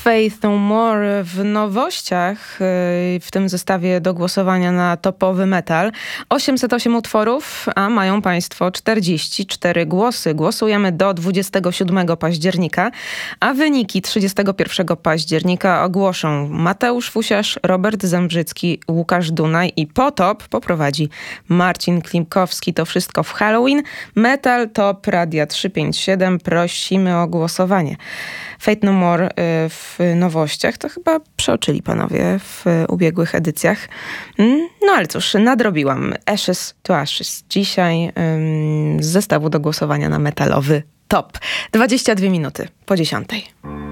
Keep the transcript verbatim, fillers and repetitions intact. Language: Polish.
Faith No More w nowościach w tym zestawie do głosowania na topowy metal. osiemset osiem utworów, a mają państwo czterdzieści cztery głosy. Głosujemy do dwudziestego siódmego października, a wyniki trzydziestego pierwszego października ogłoszą Mateusz Fusiarz, Robert Zembrzycki, Łukasz Dunaj i Potop poprowadzi Marcin Klimkowski. To wszystko w Halloween. Metal Top Radia trzysta pięćdziesiąt siedem. Prosimy o głosowanie. Faith No More w nowościach to chyba przeoczyli panowie w ubiegłych edycjach. No ale cóż, nadrobiłam Ashes to Ashes dzisiaj z zestawu do głosowania na metalowy top. dwadzieścia dwie minuty po dziesiątej.